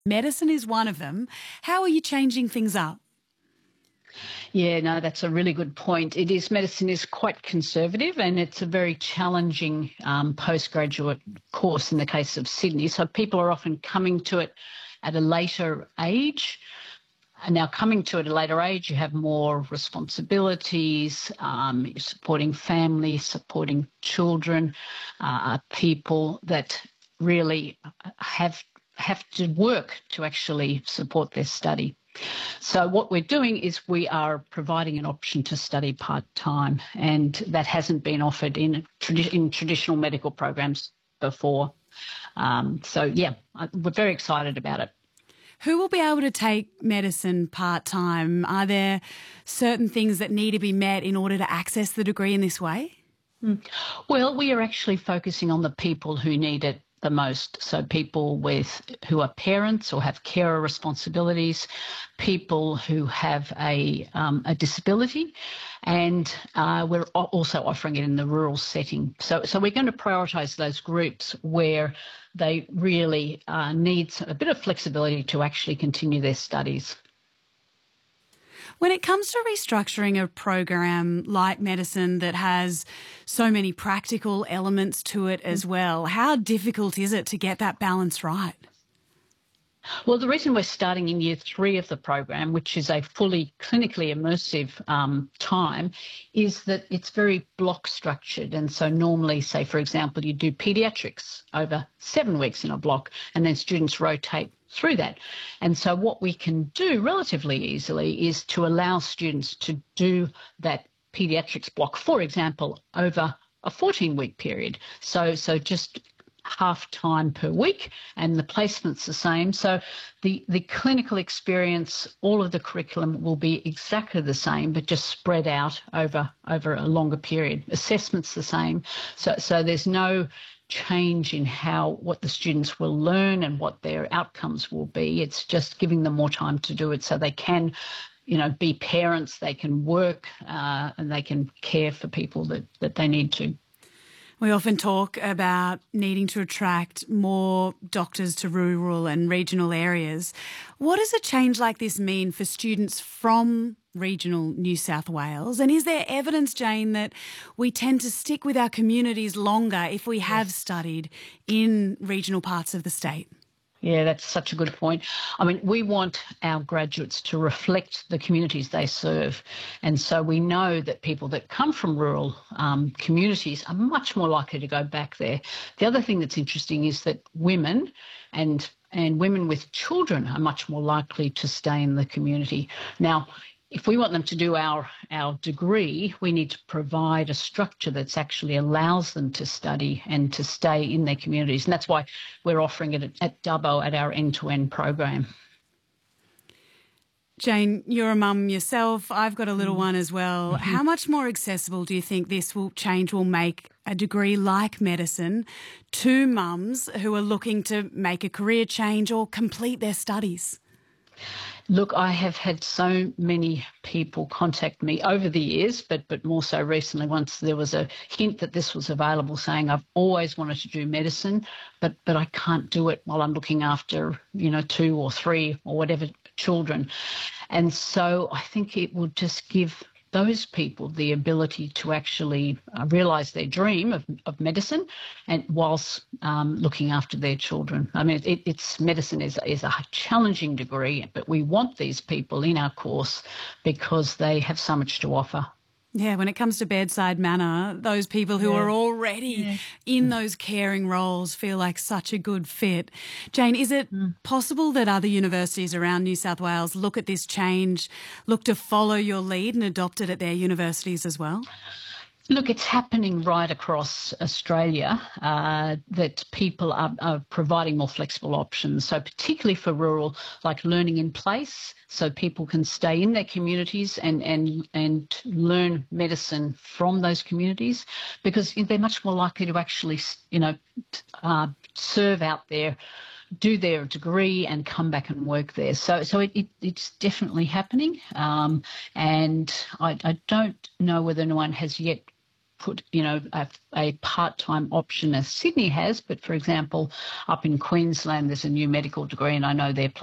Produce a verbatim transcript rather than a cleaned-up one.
Medicine is one of them. How are you changing things up? Yeah, no, that's a really good point. It is, medicine is quite conservative and it's a very challenging um, postgraduate course in the case of Sydney. So people are often coming to it at a later age. And now coming to it at a later age, you have more responsibilities, um, you're supporting families, supporting children, uh, people that really have have to work to actually support their study. So what we're doing is we are providing an option to study part-time, and that hasn't been offered in, in traditional medical programs before. Um, so, yeah, we're very excited about it. Who will be able to take medicine part-time? Are there certain things that need to be met in order to access the degree in this way? Well, we are actually focusing on the people who need it the most. So people with who are parents or have carer responsibilities, people who have a um, a disability, and uh, we're also offering it in the rural setting. So so we're going to prioritise those groups where they really uh, need a bit of flexibility to actually continue their studies. When it comes to restructuring a program like medicine that has so many practical elements to it as well, how difficult is it to get that balance right? Well, the reason we're starting in year three of the program, which is a fully clinically immersive um, time, is that it's very block structured. And so normally, say, for example, you do paediatrics over seven weeks in a block, and then students rotate through that. And so what we can do relatively easily is to allow students to do that paediatrics block, for example, over a fourteen-week period. So, so just half time per week, and the placement's the same. So the, the clinical experience, all of the curriculum will be exactly the same, but just spread out over, over a longer period. Assessment's the same. So, so there's no change in how what the students will learn and what their outcomes will be. It's just giving them more time to do it so they can, you know, be parents, they can work, uh, and they can care for people that, that they need to. We often talk about needing to attract more doctors to rural and regional areas. What does a change like this mean for students from regional New South Wales? And is there evidence, Jane, that we tend to stick with our communities longer if we have studied in regional parts of the state? Yeah, that's such a good point. I mean, we want our graduates to reflect the communities they serve. And so we know that people that come from rural um, communities are much more likely to go back there. The other thing that's interesting is that women and and women with children are much more likely to stay in the community. Now, if we want them to do our, our degree, we need to provide a structure that actually allows them to study and to stay in their communities. And that's why we're offering it at, at Dubbo at our end-to-end program. Jane, you're a mum yourself. I've got a little one as well. Mm-hmm. How much more accessible do you think this will change will make a degree like medicine to mums who are looking to make a career change or complete their studies? Look, I have had so many people contact me over the years, but but more so recently once there was a hint that this was available, saying I've always wanted to do medicine, but but I can't do it while I'm looking after, you know, two or three or whatever children. And so I think it will just give those people the ability to actually uh, realise their dream of, of medicine, and whilst um, looking after their children. I mean, it, it's medicine is is a challenging degree, but we want these people in our course because they have so much to offer. Yeah, when it comes to bedside manner, those people who Yeah. are already Yeah. in those caring roles feel like such a good fit. Jane, is it mm. possible that other universities around New South Wales look at this change, look to follow your lead and adopt it at their universities as well? Look, it's happening right across Australia uh, that people are, are providing more flexible options. So particularly for rural, like learning in place, so people can stay in their communities and, and, and learn medicine from those communities, because they're much more likely to actually, you know, uh, serve out there, do their degree and come back and work there. So so it, it, it's definitely happening. Um, and I, I don't know whether anyone has yet put, you know, a, a part-time option as Sydney has, but for example, up in Queensland, there's a new medical degree, and I know they're